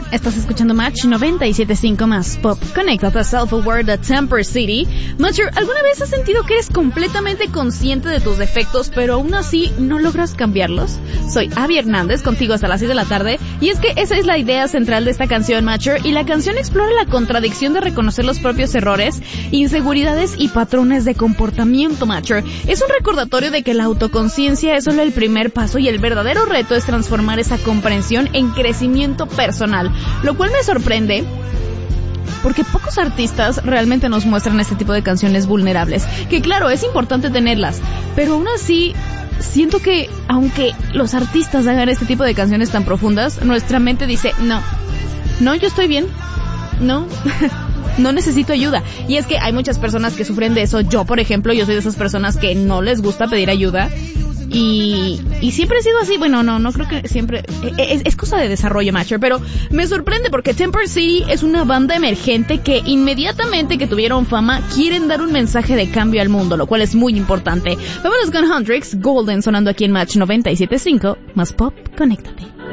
Estás escuchando Match 97.5 más Pop. Conéctate a Self-Aware de Temper City. Matcher, ¿alguna vez has sentido que eres completamente consciente de tus defectos, pero aún así no logras cambiarlos? Soy Abby Hernández, contigo hasta las 6 de la tarde, y es que esa es la idea central de esta canción, Matcher, y la canción explora la contradicción de reconocer los propios errores, inseguridades y patrones de comportamiento, Matcher. Es un recordatorio de que la autoconciencia es solo el primer paso y el verdadero reto es transformar esa comprensión en crecimiento personal. Lo cual me sorprende porque pocos artistas realmente nos muestran este tipo de canciones vulnerables. Que claro, es importante tenerlas, pero aún así siento que aunque los artistas hagan este tipo de canciones tan profundas, nuestra mente dice, no, yo estoy bien, no necesito ayuda. Y es que hay muchas personas que sufren de eso. Yo, por ejemplo, yo soy de esas personas que no les gusta pedir ayuda. Y siempre he sido así. Bueno, no creo que siempre. Es cosa de desarrollo, Matcher. Pero me sorprende porque Temper City es una banda emergente que inmediatamente que tuvieron fama quieren dar un mensaje de cambio al mundo, lo cual es muy importante. Vámonos con Hendrix, Golden, sonando aquí en Match 97.5 más Pop. Conéctate.